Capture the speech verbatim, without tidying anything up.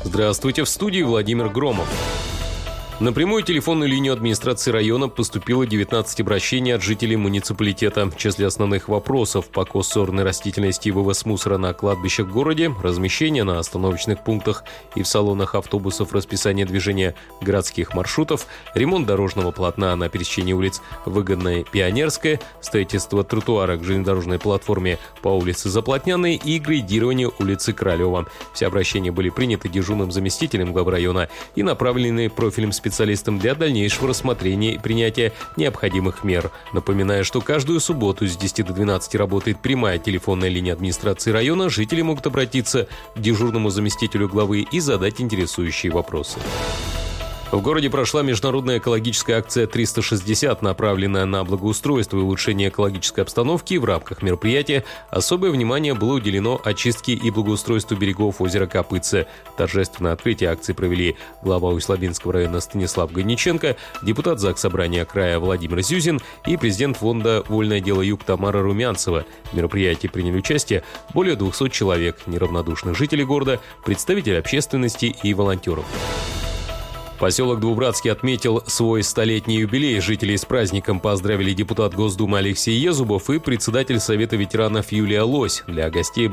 Здравствуйте, в студии Владимир Громов. На прямую телефонную линию администрации района поступило девятнадцать обращений от жителей муниципалитета. В числе основных вопросов: покос сорной растительности и вывоз мусора на кладбищах в городе, размещение на остановочных пунктах и в салонах автобусов расписание движения городских маршрутов, ремонт дорожного полотна на пересечении улиц Выгодная, Пионерская, строительство тротуара к железнодорожной платформе по улице Заплотняной и грейдирование улицы Королева. Все обращения были приняты дежурным заместителем главы района и направлены профильным специалистам специалистам для дальнейшего рассмотрения и принятия необходимых мер. Напоминаю, что каждую субботу с десяти до двенадцати работает прямая телефонная линия администрации района. Жители могут обратиться к дежурному заместителю главы и задать интересующие вопросы. В городе прошла международная экологическая акция триста шестьдесят, направленная на благоустройство и улучшение экологической обстановки. В рамках мероприятия особое внимание было уделено очистке и благоустройству берегов озера Копытце. Торжественное открытие акции провели глава Усть-Лабинского района Станислав Гайниченко, депутат Заксобрания края Владимир Зюзин и президент фонда «Вольное дело Юг» Тамара Румянцева. В мероприятии приняли участие более двухсот человек, неравнодушных жителей города, представителей общественности и волонтеров. Поселок Двубратский отметил свой столетний юбилей. Жителей с праздником поздравили депутат Госдумы Алексей Езубов и председатель Совета ветеранов Юлия Лось. Для гостей